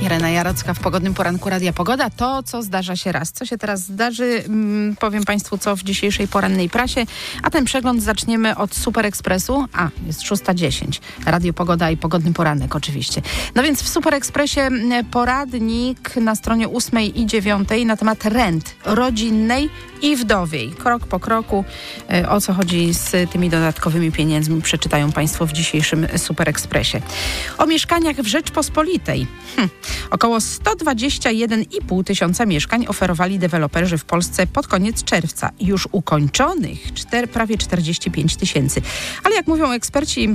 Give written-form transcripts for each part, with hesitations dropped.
Irena Jarocka w pogodnym poranku Radia Pogoda. To, co zdarza się raz. Co się teraz zdarzy, powiem Państwu, co w dzisiejszej porannej prasie. A ten przegląd zaczniemy od Super Expressu. Jest 6:10. Radio Pogoda i pogodny poranek oczywiście. No więc w Super Expressie poradnik na stronie 8 i 9 na temat rent rodzinnej i wdowiej. Krok po kroku, o co chodzi z tymi dodatkowymi pieniędzmi, przeczytają Państwo w dzisiejszym Super Expressie. O mieszkaniach w Rzeczpospolitej. Około 121,5 tysiąca mieszkań oferowali deweloperzy w Polsce pod koniec czerwca. Już ukończonych prawie 45 tysięcy. Ale jak mówią eksperci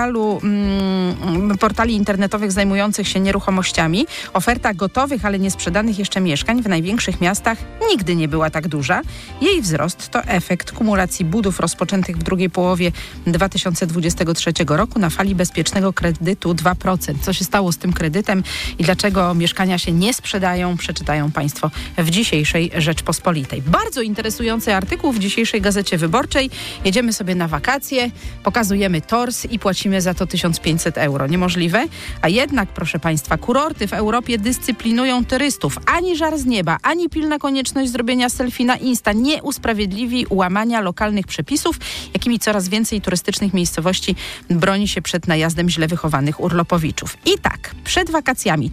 portali internetowych zajmujących się nieruchomościami, oferta gotowych, ale niesprzedanych jeszcze mieszkań w największych miastach nigdy nie była tak duża. Jej wzrost to efekt kumulacji budów rozpoczętych w drugiej połowie 2023 roku na fali bezpiecznego kredytu 2%. Co się stało z tym kredytem i dlaczego mieszkania się nie sprzedają, przeczytają Państwo w dzisiejszej Rzeczpospolitej. Bardzo interesujący artykuł w dzisiejszej Gazecie Wyborczej. Jedziemy sobie na wakacje, pokazujemy tors i płacimy za to 1500 euro. Niemożliwe? A jednak, proszę Państwa, kurorty w Europie dyscyplinują turystów. Ani żar z nieba, ani pilna konieczność zrobienia selfie na Insta nie usprawiedliwi łamania lokalnych przepisów, jakimi coraz więcej turystycznych miejscowości broni się przed najazdem źle wychowanych urlopowiczów. I tak, przed wakacjami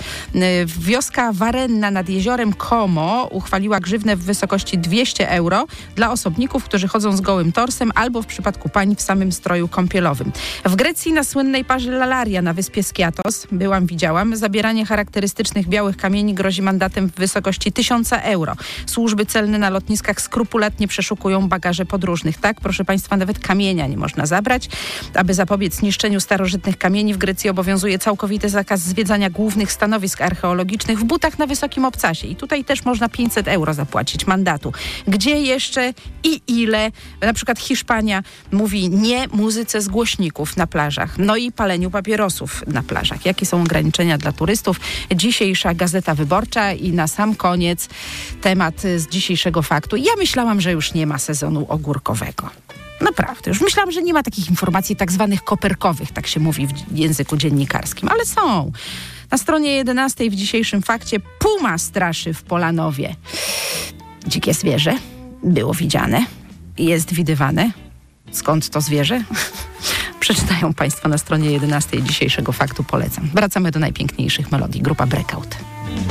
wioska Warenna nad jeziorem Como uchwaliła grzywnę w wysokości 200 euro dla osobników, którzy chodzą z gołym torsem albo w przypadku pań w samym stroju kąpielowym. W Grecji na słynnej plaży Lalaria na wyspie Skiathos, widziałam, zabieranie charakterystycznych białych kamieni grozi mandatem w wysokości 1000 euro. Służby celne na lotniskach skrupulatnie przeszukują bagaże podróżnych. Tak, proszę Państwa, nawet kamienia nie można zabrać. Aby zapobiec niszczeniu starożytnych kamieni w Grecji obowiązuje całkowity zakaz zwiedzania głównych stanowisk archeologicznych w butach na wysokim obcasie. I tutaj też można 500 euro zapłacić mandatu. Gdzie jeszcze i ile? Na przykład Hiszpania mówi nie muzyce z głośników na plażach. No i paleniu papierosów na plażach. Jakie są ograniczenia dla turystów? Dzisiejsza Gazeta Wyborcza i na sam koniec temat z dzisiejszego faktu. Ja myślałam, że już nie ma sezonu ogórkowego. Naprawdę. Już myślałam, że nie ma takich informacji tak zwanych koperkowych, tak się mówi w języku dziennikarskim, ale są. Na stronie 11 w dzisiejszym fakcie puma straszy w Polanowie. Dzikie zwierzę było widziane, jest widywane. Skąd to zwierzę? Przeczytają Państwo na stronie 11 dzisiejszego faktu, polecam. Wracamy do najpiękniejszych melodii. Grupa Breakout.